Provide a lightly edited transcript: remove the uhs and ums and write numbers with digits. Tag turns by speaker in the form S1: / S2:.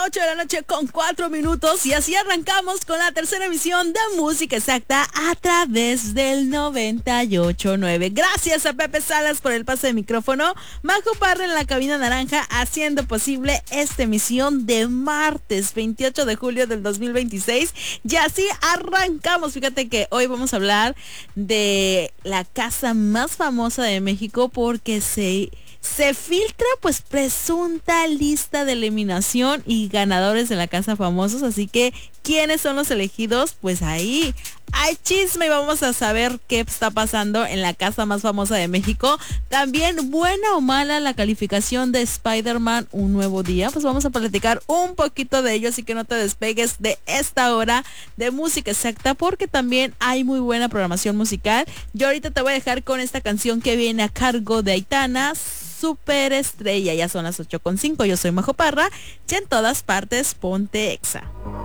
S1: 8 de la noche con 4 minutos y así arrancamos con la tercera emisión de Música Exacta a través del 98.9. Gracias a Pepe Salas por el pase de micrófono, Majo Parra en la cabina naranja haciendo posible esta emisión de martes 28 de julio del 2026 y así arrancamos. Fíjate que hoy vamos a hablar de la casa más famosa de México porque se filtra pues presunta lista de eliminación y ganadores de la casa famosos, así que ¿quiénes son los elegidos? Pues ahí hay chisme y vamos a saber qué está pasando en la casa más famosa de México. También, buena o mala la calificación de Spider-Man Un Nuevo Día, pues vamos a platicar un poquito de ello, así que no te despegues de esta hora de Música Exacta porque también hay muy buena programación musical. Yo ahorita te voy a dejar con esta canción que viene a cargo de Aitana, Superestrella. Ya son las 8:05, yo soy Majo Parra y en todas partes ponte Exa.